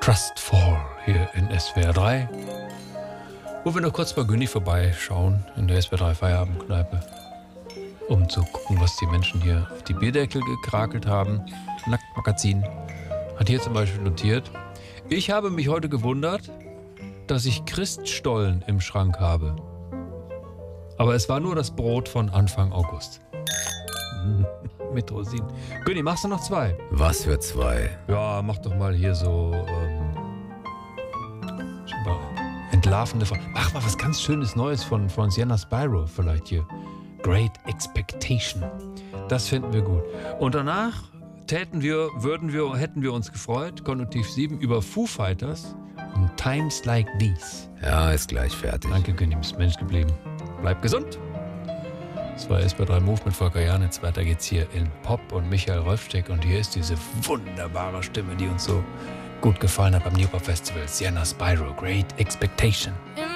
Trustful hier in SWR 3. Wo wir noch kurz bei Günni vorbeischauen in der SWR 3 Feierabendkneipe, um zu gucken, was die Menschen hier auf die Bierdeckel gekrakelt haben. Nacktmagazin hat hier zum Beispiel notiert: Ich habe mich heute gewundert, dass ich Christstollen im Schrank habe. Aber es war nur das Brot von Anfang August. Mit Rosinen. Günni, machst du noch 2? Was für 2? Ja, mach doch mal hier so entlarvende Fragen. Mach mal was ganz Schönes Neues von Sienna Spyro vielleicht hier. Great Expectation. Das finden wir gut. Und danach hätten wir uns gefreut, Konjunktiv 7, über Foo Fighters und Times Like These. Ja, ist gleich fertig. Danke, Günni, bist Mensch geblieben. Bleib gesund. Das war SWR 3 Move mit Volker Janitz. Weiter geht's hier in Pop und Michael Rolfsteck. Und hier ist diese wunderbare Stimme, die uns so gut gefallen hat beim New Pop Festival. Sienna Spyro, Great Expectation.